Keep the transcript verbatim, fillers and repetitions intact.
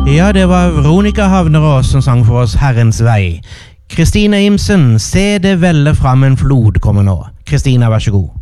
Ja, det var Veronica Havnerås som sang for oss Herrens vei. Kristina Imsen, Se det velle fram en flod kommer nå. Kristina, vær så god.